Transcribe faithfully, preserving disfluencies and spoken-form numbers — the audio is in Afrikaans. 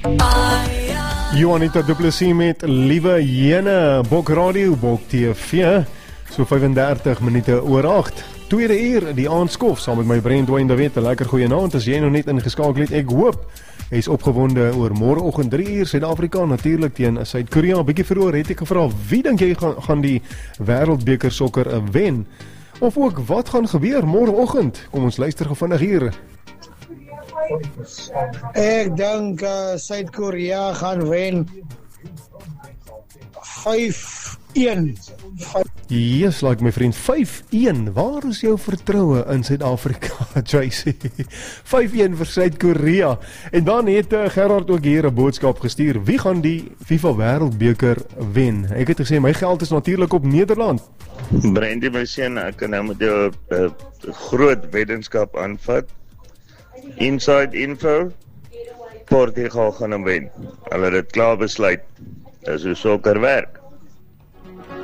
Juanita Du Plessis met Liewe Jene, Bok Radio, Bok T V, so vyf-en-dertig minute oor agt. Tweede uur, die aandskof, saam met my Brent Dwayne de Wet, 'n lekker goeie aand, as jy nog net ingeskakel het, ek hoop, hy is opgewonde oor môreoggend drie uur, Suid-Afrika, natuurlik teen Suid-Korea. Bietjie vroeër het ek gevra, wie dink jy gaan, gaan die wêreldbeker sokker wen? Of ook, wat gaan gebeur môreoggend? Kom ons luister gevinnig hier. Ek dink uh, Suid-Korea gaan wen vyf een. Yes, like my vriend, vyf een. Waar is jou vertroue in Suid-Afrika, J C? vyf een vir Suid-Korea. En dan het uh, Gerard ook hier 'n boodskap gestuur. Wie gaan die FIFA Wêreldbeker wen? Ek het gesê my geld is natuurlik op Nederland. Brandy, my seun, ek kan nou met jou 'n uh, groot weddenskap aanvat. Inside info, Portugal gaan hom wen. Hulle het dit klaar besluit. Dis hoe sokker werk.